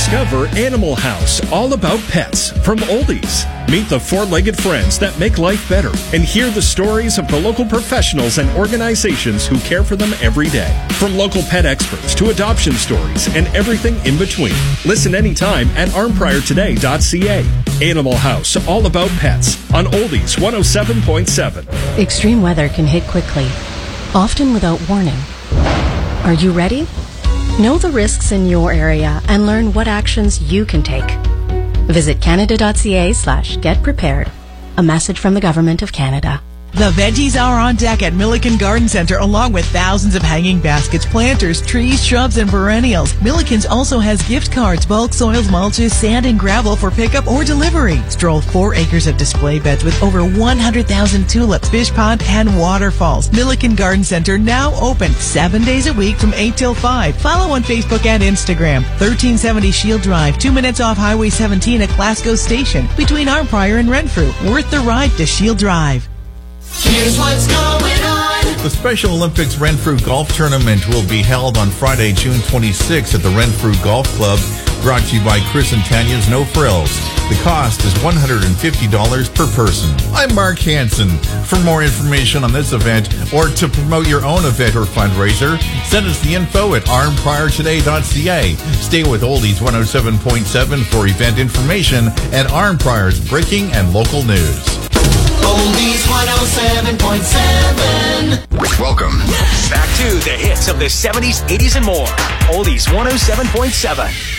Discover Animal House, all about pets from Oldies. Meet the four-legged friends that make life better and hear the stories of the local professionals and organizations who care for them every day. From local pet experts to adoption stories and everything in between. Listen anytime at armpriortoday.ca. Animal House, all about pets on Oldies 107.7. Extreme weather can hit quickly, often without warning. Are you ready? Know the risks in your area and learn what actions you can take. Visit canada.ca/getprepared. A message from the Government of Canada. The veggies are on deck at Milliken Garden Center, along with thousands of hanging baskets, planters, trees, shrubs, and perennials. Milliken's also has gift cards, bulk soils, mulches, sand, and gravel for pickup or delivery. Stroll 4 acres of display beds with over 100,000 tulips, fish pond, and waterfalls. Milliken Garden Center now open 7 days a week from 8 till 5. Follow on Facebook and Instagram. 1370 Shield Drive, 2 minutes off Highway 17 at Glasgow Station, between Armprior and Renfrew. Worth the ride to Shield Drive. Here's what's going on. The Special Olympics Renfrew Golf Tournament will be held on Friday, June 26th at the Renfrew Golf Club, brought to you by Chris and Tanya's No Frills. The cost is $150 per person. I'm Mark Hansen. For more information on this event or to promote your own event or fundraiser, send us the info at armpriortoday.ca. Stay with Oldies 107.7 for event information and Armprior's breaking and local news. Oldies 107.7. Welcome back to the hits of the 70s, 80s, and more. Oldies 107.7.